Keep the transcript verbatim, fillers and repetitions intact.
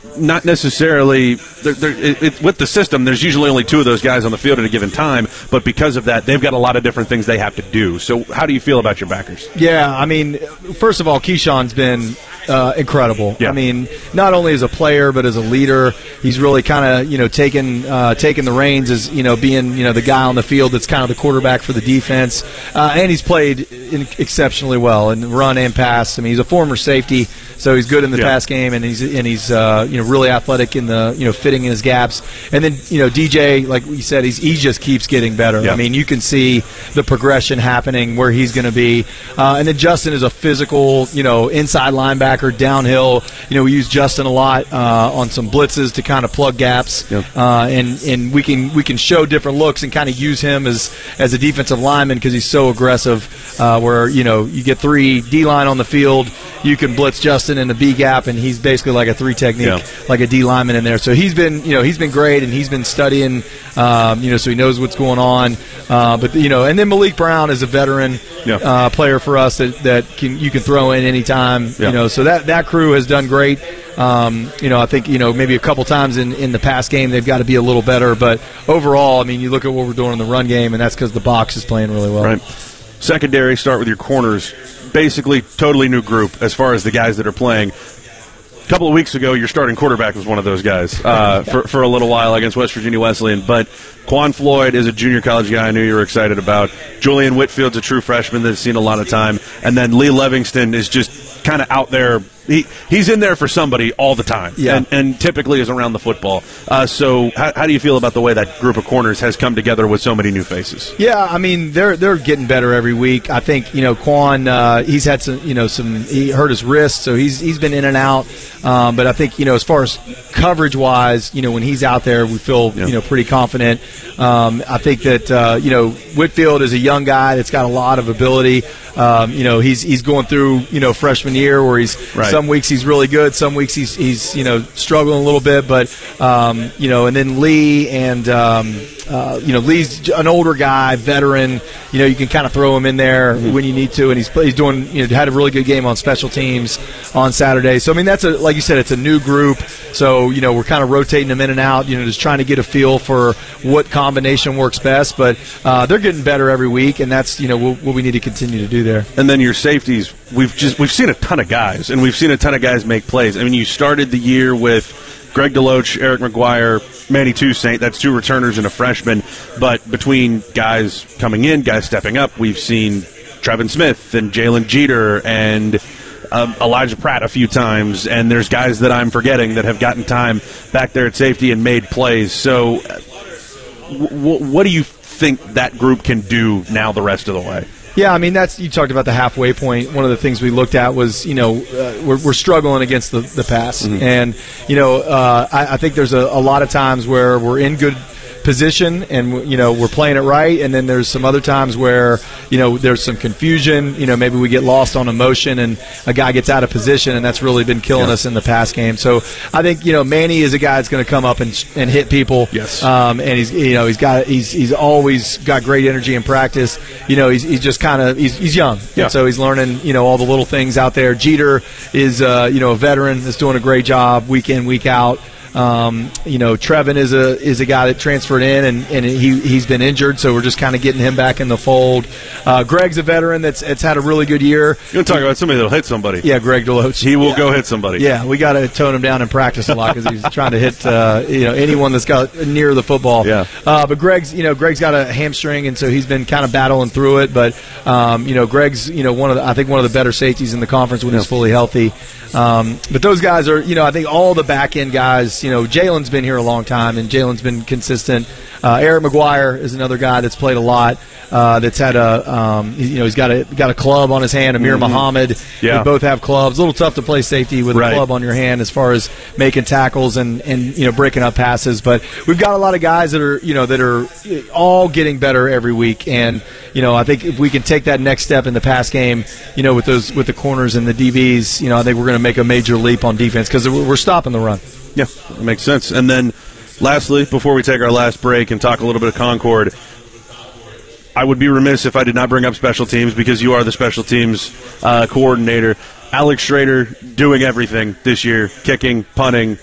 not necessarily they're, they're, it, it, with the system, there's usually only two of those guys on the field at a given time, but because of that, they've got a lot of different things they have to do. So how do you feel about your backers? Yeah, I mean, first of all, Keyshawn's been uh, incredible. Yeah. I mean, not only as a player, but as a leader, he's really kind of, you know, taking uh, taking the reins as, you know, being, you know, the guy on the field that's kind of the quarterback for the defense. Uh, and he's played in exceptionally well in run and pass. I mean, he's a former safety, so he's good in the yeah. pass game, and he's and he's uh, you know, really athletic in the, you know, fitting in his gaps. And then, you know, D J, like we said, he's he just keeps getting better. Yeah. I mean, you can see the progression happening where he's going to be. Uh, and then Justin is a physical, you know, inside linebacker, downhill. You know, we use Justin a lot uh, on some blitzes to kind of plug gaps, yeah. uh, and and we can we can show different looks and kind of use him as as a defensive lineman because he's so aggressive. Uh, where, you know, you get three D line on the field, you can blitz Justin in the B gap, and he's basically like a three technique, yeah. like a D lineman in there. So he's been, you know, he's been great, and he's been studying, um, you know, so he knows what's going on. Uh, but you know, and then Malik Brown is a veteran yeah. uh, player for us that, that can you can throw in anytime. Yeah. You know, so that that crew has done great. Um, you know, I think, you know, maybe a couple times in, in the pass game they've got to be a little better, but overall, I mean, you look at what we're doing in the run game, and that's because the box is playing really well. Right. Secondary, start with your corners. Basically, totally new group as far as the guys that are playing. A couple of weeks ago, your starting quarterback was one of those guys uh, for, for a little while against West Virginia Wesleyan. But Quan Floyd is a junior college guy I knew you were excited about. Julian Whitfield's a true freshman that's seen a lot of time. And then Lee Livingston is just kind of out there. He He's in there for somebody all the time, yeah. and, and typically is around the football. Uh, so how, how do you feel about the way that group of corners has come together with so many new faces? Yeah, I mean, they're they're getting better every week. I think, you know, Quan, uh, he's had some, you know, some, he hurt his wrist, so he's he's been in and out. Um, but I think, you know, as far as coverage-wise, you know, when he's out there, we feel, yeah. you know, pretty confident. Um, I think that, uh, you know, Whitfield is a young guy that's got a lot of ability. Um, you know, he's he's going through, you know, freshman year where he's right. some weeks he's really good, some weeks he's he's you know, struggling a little bit, but um, you know, and then Lee and um, uh, you know, Lee's an older guy, veteran. You know, you can kind of throw him in there mm-hmm. when you need to, and he's he's doing, you know, had a really good game on special teams on Saturday. So I mean, that's a, like you said, it's a new group. So, you know, we're kind of rotating them in and out, you know, just trying to get a feel for what combination works best. But uh, they're getting better every week, and that's, you know, what, what we need to continue to do there. And then your safeties, we've just we've seen a ton of guys, and we've seen a ton of guys make plays. I mean, you started the year with Greg DeLoach, Eric McGuire, Manny Toussaint. That's two returners and a freshman. But between guys coming in, guys stepping up, we've seen Trevin Smith and Jalen Jeter and Um, Elijah Pratt a few times, and there's guys that I'm forgetting that have gotten time back there at safety and made plays. So w- w- what do you think that group can do now the rest of the way? Yeah, I mean, that's, you talked about the halfway point. One of the things we looked at was, you know, uh, we're, we're struggling against the, the pass. Mm-hmm. And, you know, uh, I, I think there's a, a lot of times where we're in good position and, you know, we're playing it right, and then there's some other times where, you know, there's some confusion. You know, maybe we get lost on emotion and a guy gets out of position, and that's really been killing yeah. us in the pass game. So I think, you know, Manny is a guy that's going to come up and and hit people. Yes. Um, and he's, you know, he's got he's he's always got great energy in practice. You know, he's he's just kind of he's he's young, yeah. and so he's learning, you know, all the little things out there. Jeter is uh, you know, a veteran that's doing a great job week in, week out. Um, you know, Trevin is a is a guy that transferred in, and, and he he's been injured, so we're just kind of getting him back in the fold. Uh, Greg's a veteran that's, that's had a really good year. You're talking about somebody that'll hit somebody. Yeah, Greg DeLoach. He will yeah. go hit somebody. Yeah, we got to tone him down in practice a lot because he's trying to hit uh, you know, anyone that's got near the football. Yeah. Uh, but Greg's you know Greg's got a hamstring, and so he's been kind of battling through it. But um, you know, Greg's you know one of the, I think one of the better safeties in the conference when yeah. he's fully healthy. Um, but those guys are, you know, I think all the back end guys. You know, Jalen's been here a long time, and Jalen's been consistent. Uh, Eric McGuire is another guy that's played a lot. Uh, that's had a, um, you know, he's got a got a club on his hand. Amir mm-hmm. Muhammad. Yeah. They both have clubs. A little tough to play safety with right. a club on your hand as far as making tackles and, and you know, breaking up passes. But we've got a lot of guys that are, you know, that are all getting better every week. And you know, I think if we can take that next step in the pass game, you know, with those with the corners and the D Bs, you know, I think we're going to make a major leap on defense because we're stopping the run. Yeah, that makes sense. And then, lastly, before we take our last break and talk a little bit of Concord, I would be remiss if I did not bring up special teams because you are the special teams uh, coordinator. Alex Schrader doing everything this year, kicking, punting,